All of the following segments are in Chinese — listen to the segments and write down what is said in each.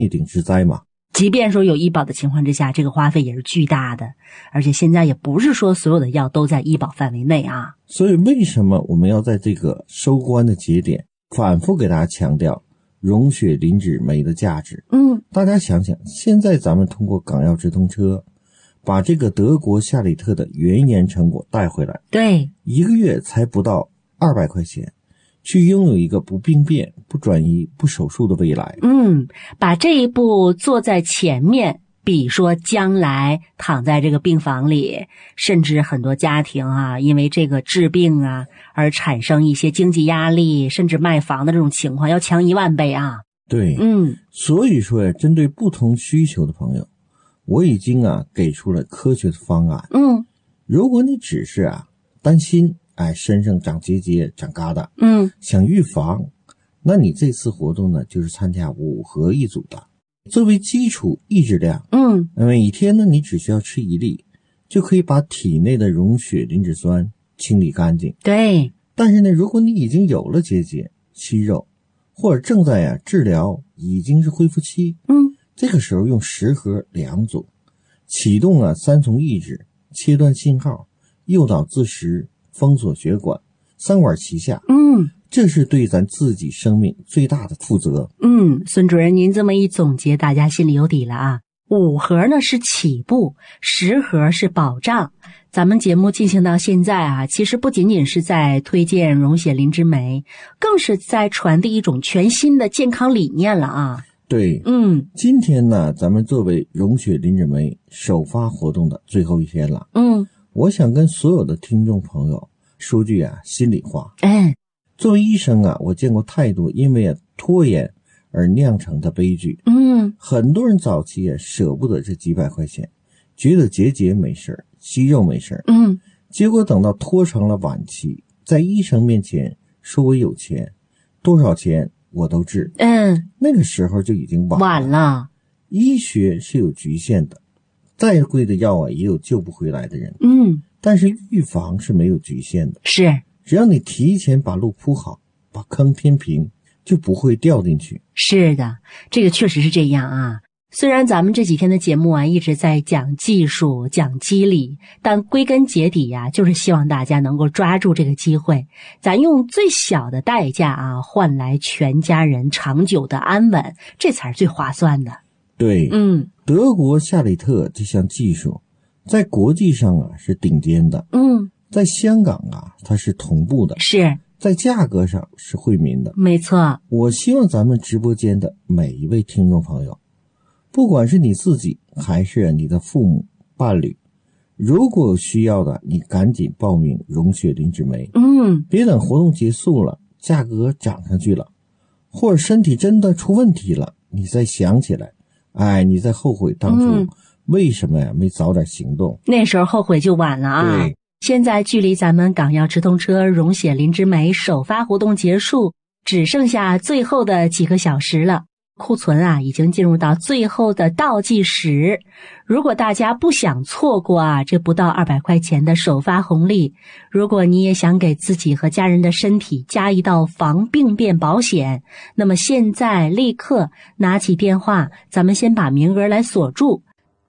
一定之灾嘛。 即便说有医保的情况之下，这个花费也是巨大的，而且现在也不是说所有的药都在医保范围内啊。 所以为什么我们要在这个收官的节点反复给大家强调溶血磷脂酶的价值？大家想想，现在咱们通过港药直通车把这个德国夏里特的原研成果带回来， 对 ，1个月才不到200块钱，去拥有一个不病变、不转移、不手术的未来。 把这一步做在前面，比说将来躺在这个病房里，甚至很多家庭啊，因为这个治病啊而产生一些经济压力，甚至卖房的这种情况要强10000倍啊。 对，所以说呀，针对不同需求的朋友，我已经给出了科学的方案。如果你只是担心身上长结节长疙瘩，想预防，那你这次活动呢就是参加5合1组的。作为基础抑制量，每天呢你只需要吃1粒，就可以把体内的溶血磷脂酸清理干净。 对， 但是呢，如果你已经有了结节、息肉，或者正在治疗，已经是恢复期，这个时候用10合2组，启动3重抑制，切断信号，诱导自食，封锁血管，3管齐下。这是对咱自己生命最大的负责。 孙主任您这么一总结，大家心里有底了啊。5盒呢是起步，10盒是保障。咱们节目进行到现在其实不仅仅是在推荐溶血磷脂酶，更是在传递一种全新的健康理念了啊。 对，今天呢，咱们作为溶血磷脂酶首发活动的最后一天了。我想跟所有的听众朋友说句心里话。作为医生我见过太多因为拖延而酿成的悲剧。很多人早期舍不得这几百块钱，觉得结节没事，息肉没事，结果等到拖成了晚期，在医生面前说我有钱，多少钱我都治。那个时候就已经晚了。医学是有局限的，再贵的药也有救不回来的人。但是预防是没有局限的。是，只要你提前把路铺好，把坑填平，就不会掉进去。 是的，这个确实是这样啊。虽然咱们这几天的节目一直在讲技术、讲机理，但归根结底就是希望大家能够抓住这个机会，咱用最小的代价换来全家人长久的安稳，这才是最划算的。 对，德国夏里特这项技术在国际上是顶尖的，在香港它是同步的，是在价格上是惠民的。没错，我希望咱们直播间的每一位听众朋友，不管是你自己还是你的父母、伴侣，如果有需要的，你赶紧报名溶血磷脂酶。别等活动结束了，价格涨上去了，或者身体真的出问题了，你再想起来，你再后悔当初为什么没早点行动，那时候后悔就晚了啊。对，现在距离咱们港药直通车溶血磷脂酶首发活动结束只剩下最后的几个小时了，库存已经进入到最后的倒计时。如果大家不想错过这不到200块钱的首发红利，如果你也想给自己和家人的身体加一道防病变保险，那么现在立刻拿起电话，咱们先把名额来锁住。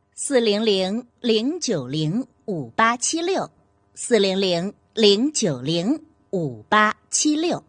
400-090-5876 400-090-5876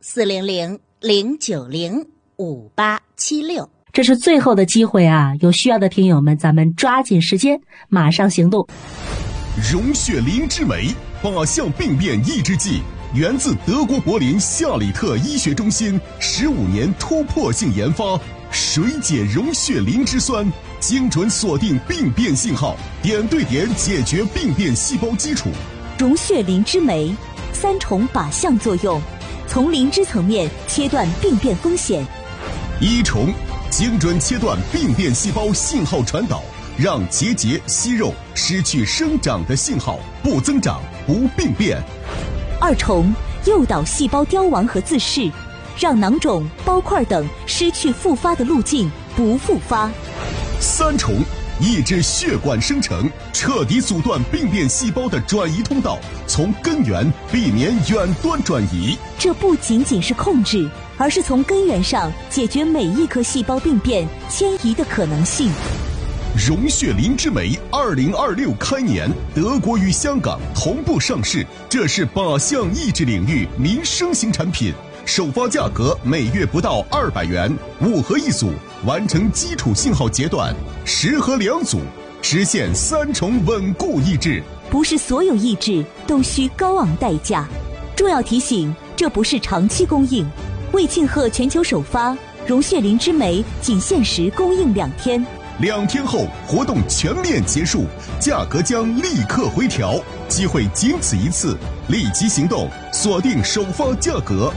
400-090-5876。 这是最后的机会有需要的听友们，咱们抓紧时间，马上行动。 溶血磷脂酶靶向病变抑制剂，源自德国柏林夏里特医学中心15年突破性研发，水解溶血磷脂酸，精准锁定病变信号，点对点解决病变细胞基础。 溶血磷脂酶3重靶向作用，从磷脂层面切断病变风险。 1重，精准切断病变细胞信号传导，让结节、息肉失去生长的信号，不增长，不病变。 2重，诱导细胞凋亡和自噬，让囊肿、包块等失去复发的路径，不复发。 3重，抑制血管生成，彻底阻断病变细胞的转移通道，从根源避免远端转移。 这不仅仅是控制， 而是从根源上解决每一颗细胞病变迁移的可能性。 溶血灵芝酶2026开年，德国与香港同步上市，这是靶向抑制领域民生型产品，首发价格每月不到200元，5盒1组，完成基础信号阶段，10盒2组，实现3重稳固抑制。 不是所有抑制都需高昂代价。重要提醒，这不是长期供应。为庆贺全球首发，溶血灵芝酶仅限时供应2天。 2天后活动全面结束，价格将立刻回调，机会仅此一次，立即行动，锁定首发价格。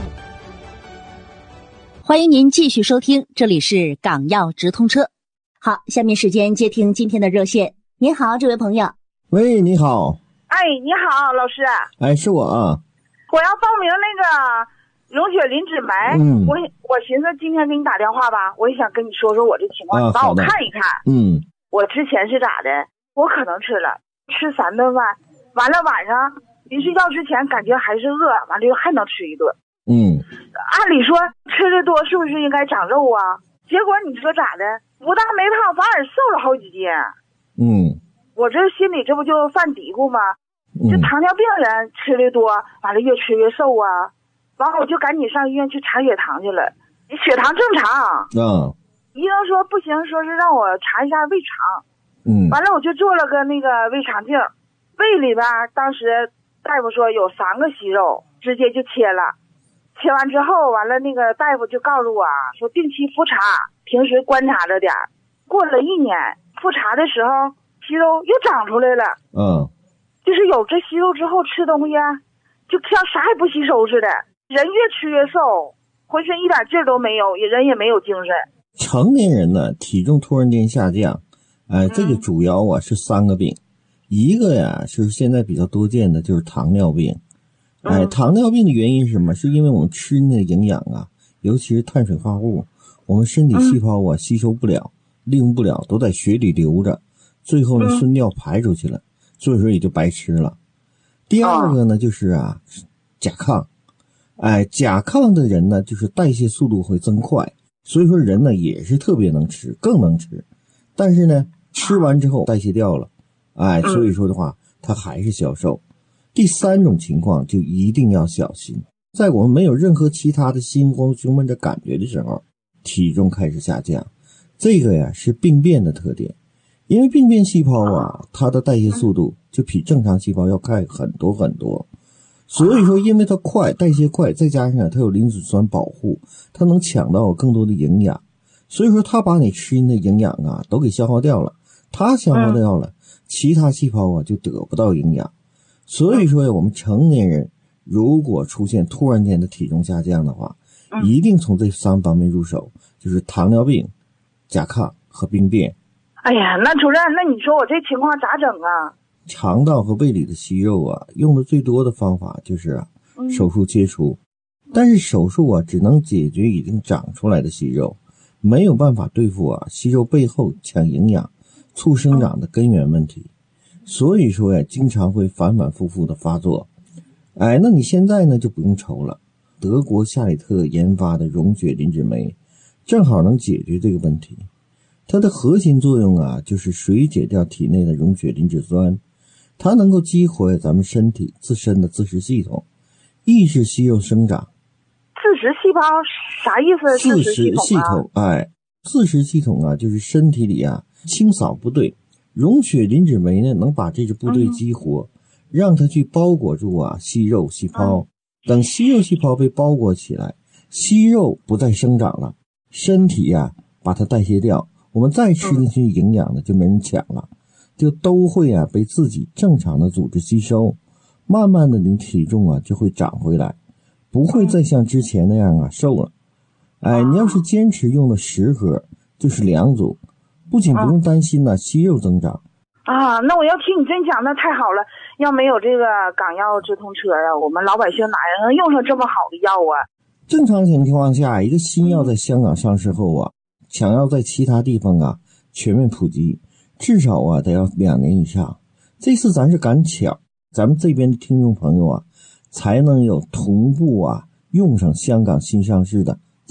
欢迎您继续收听，这里是港药直通车。好，下面时间接听今天的热线。您好，这位朋友。 喂，你好。 哎，你好，老师。 哎，是我啊。 我要报名那个溶血磷脂酶。我寻思今天给你打电话吧，我也想跟你说说我这情况，你帮我看一看。我之前是咋的？我可能吃了，吃3顿饭，完了晚上临睡觉之前感觉还是饿，完了又还能吃一顿。按理说吃的多是不是应该长肉啊？结果你说咋的？不但没胖，反而瘦了好几斤。我这心里这不就犯嘀咕吗？这糖尿病人吃的多，完了越吃越瘦啊。完了我就赶紧上医院去查血糖去了，血糖正常。医生说不行，说是让我查一下胃肠。完了我就做了个那个胃肠镜，胃里边当时大夫说有3个息肉，直接就切了。切完之后，完了那个大夫就告诉我说定期复查，平时观察着点。过了1年，复查的时候息肉又长出来了。就是有这息肉之后吃东西就像啥也不吸收似的，人越吃越瘦，浑身一点劲儿都没有，人也没有精神。 成年人呢，体重突然间下降，这个主要是3个病。一个呀是现在比较多见的，就是糖尿病。糖尿病的原因是什么？是因为我们吃那个营养啊，尤其是碳水化合物，我们身体细胞吸收不了，利用不了，都在血里留着，最后呢顺尿排出去了，所以说也就白吃了。第二个呢就是甲亢。甲亢的人呢就是代谢速度会增快，所以说人呢也是特别能吃，更能吃，但是呢吃完之后代谢掉了，所以说的话他还是消瘦。第3种情况就一定要小心，在我们没有任何其他的心慌胸闷的感觉的时候，体重开始下降，这个呀是病变的特点。因为病变细胞它的代谢速度就比正常细胞要快很多很多，所以说因为它快，代谢快，再加上它有磷脂酸保护，它能抢到更多的营养，所以说它把你吃进的营养都给消耗掉了，它消耗掉了，其他细胞就得不到营养。所以说我们成年人如果出现突然间的体重下降的话，一定从这3方面入手，就是糖尿病、甲亢和病变。 哎呀，那主任，那你说我这情况咋整啊？ 肠道和胃里的息肉用的最多的方法就是手术切除。但是手术只能解决已经长出来的息肉，没有办法对付息肉背后抢营养、促生长的根源问题。所以说经常会反反复复的发作。那你现在呢就不用愁了，德国夏里特研发的溶血磷脂酶正好能解决这个问题。它的核心作用就是水解掉体内的溶血磷脂酸，它能够激活咱们身体自身的自噬系统，抑制息肉生长。 自噬细胞啥意思？ 自噬系统自噬系统就是身体里清扫部队，溶血磷脂酶呢能把这支部队激活，让它去包裹住息肉细胞。等息肉细胞被包裹起来，息肉不再生长了，身体把它代谢掉，我们再吃进去营养呢就没人抢了，就都会被自己正常的组织吸收，慢慢的你体重就会长回来，不会再像之前那样瘦了。你要是坚持用了10盒，就是2组，不仅不用担心息肉增长。 那我要听你真讲，那太好了。要没有这个港药直通车我们老百姓哪能用上这么好的药正常情况下，一个新药在香港上市后想要在其他地方全面普及，至少得要2年以上。这次咱是赶巧，咱们这边的听众朋友才能有同步用上香港新上市的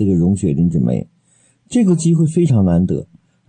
这个溶血磷脂酶。这个机会非常难得，